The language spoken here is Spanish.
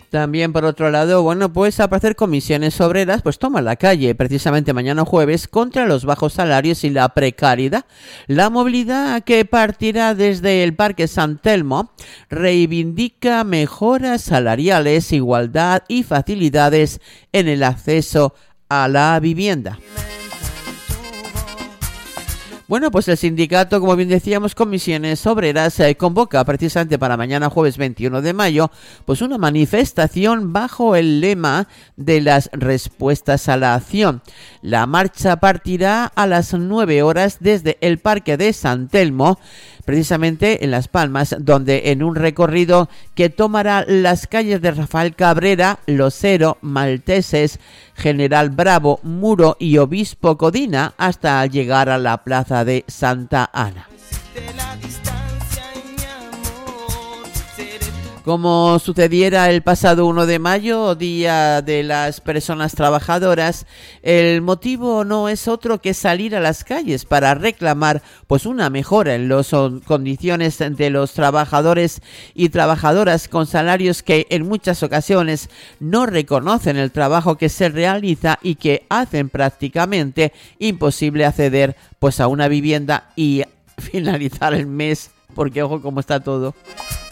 También, por otro lado, bueno, pues al parecer Comisiones Obreras pues toma la calle precisamente mañana jueves contra los bajos salarios y la precariedad. La movilidad que partirá desde el Parque San Telmo reivindica mejoras salariales, igualdad y facilidades en el acceso a la vivienda. Bueno, pues el sindicato, como bien decíamos, Comisiones Obreras, convoca precisamente para mañana jueves 21 de mayo, pues una manifestación bajo el lema de las respuestas a la acción. La marcha partirá a las 9 horas desde el Parque de San Telmo, precisamente en Las Palmas, donde en un recorrido que tomará las calles de Rafael Cabrera, Losero, Malteses, General Bravo, Muro y Obispo Codina hasta llegar a la plaza de Santa Ana. Como sucediera el pasado 1 de mayo, Día de las Personas Trabajadoras, el motivo no es otro que salir a las calles para reclamar pues una mejora en las condiciones de los trabajadores y trabajadoras con salarios que en muchas ocasiones no reconocen el trabajo que se realiza y que hacen prácticamente imposible acceder pues a una vivienda y finalizar el mes, porque ojo cómo está todo.